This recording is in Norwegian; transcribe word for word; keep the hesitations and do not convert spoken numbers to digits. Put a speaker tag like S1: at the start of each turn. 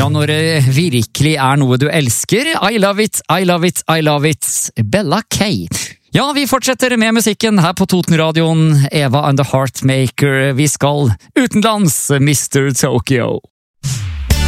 S1: Ja, når det virkelig er noe du elsker. I love it, I love it, I love it. Bella K. Ja, vi fortsetter med musikken her på Totenradioen. Eva and the Heartmaker. Vi skal utenlands, mister Tokyo.